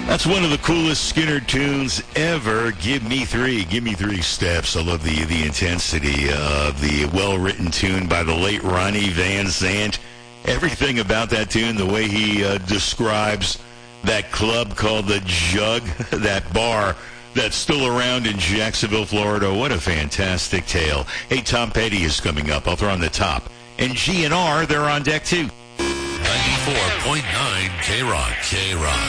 That's one of the coolest Skinner tunes ever. Give me three steps. I love the intensity of the well-written tune by the late Ronnie Van Zant. Everything about that tune, the way he describes that club called the Jug, that bar that's still around in Jacksonville, Florida. What a fantastic tale. Hey, Tom Petty is coming up. I'll throw on the top. And GNR, they're on deck too. 94.9 K-Rock.